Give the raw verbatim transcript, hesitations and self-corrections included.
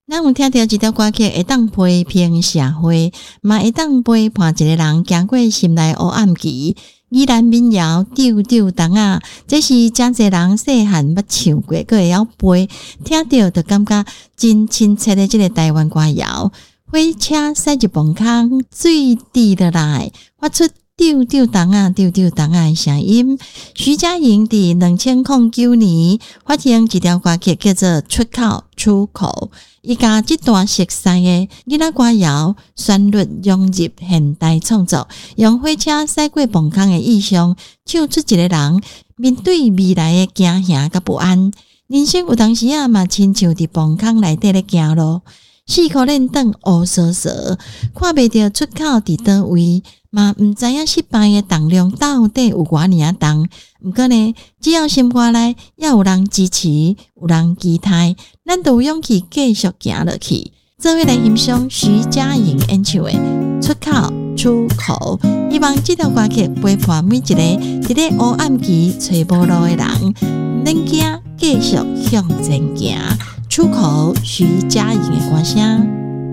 咱有听到一条歌曲，会当批评社会，嘛会当陪伴一个人行过心内黑暗期。依然民谣丢丢当啊，这是真侪人细汉捌唱过，佫会晓背，听到就感觉真亲切的这个台湾歌谣。火车驶入崩坑，水滴落来，发出丢丢当啊丢丢当啊的声音。徐佳莹伫二千零九年发行一条歌曲叫做《出口出口》，伊甲这段熟悉的囡仔歌谣旋律融入现代创作，用火车驶过崩坑的意象，唱出一个人面对未来的惊吓甲不安。人生有当时啊嘛，亲像伫崩坑内底咧行路，四苦练长乌索索，看袂到出口伫倒位。嘛毋知影失败的重量到底有偌尔啊重，毋过呢，只要心肝内也有人支持，有人期待，咱就有勇气继续行落去。做伙来欣赏徐佳莹演唱的《出口出口》，希望这条歌曲陪伴每一个伫咧黑暗期找无路的人，毋免惊，继续向前行。出口徐佳莹的歌声。